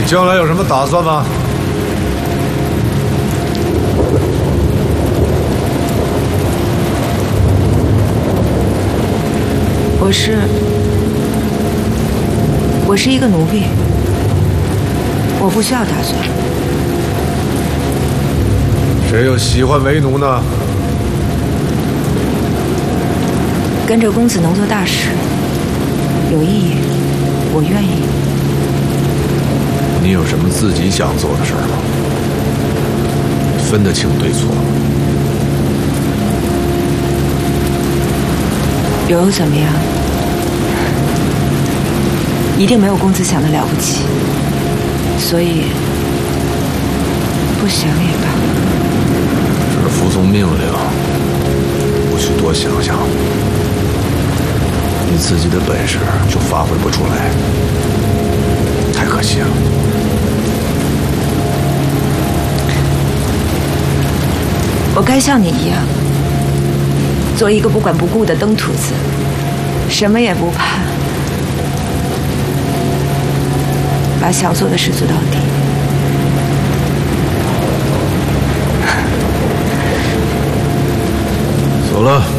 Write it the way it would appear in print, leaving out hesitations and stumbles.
将来有什么打算吗？ 我是一个奴婢，我不需要打算。 谁又喜欢为奴呢？ 跟着公子能做大事，有意义，我愿意。 你有什么自己想做的事吗？分得清对错。 又怎么样？一定没有公子想的了不起，所以不想也罢。 只是服从命令，不许多想想，你自己的本事就发挥不出来，太可惜了。 我该像你一样，做一个不管不顾的登徒子，什么也不怕，把想做的事做到底。 走了。